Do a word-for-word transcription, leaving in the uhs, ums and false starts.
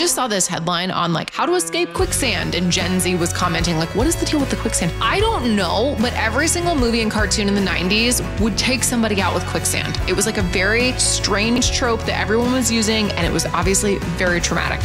just saw this headline on like how to escape quicksand, and Gen Z was commenting like, what is the deal with the quicksand? I don't know, but every single movie and cartoon in the nineties would take somebody out with quicksand. It was like a very strange trope that everyone was using, and it was obviously very traumatic.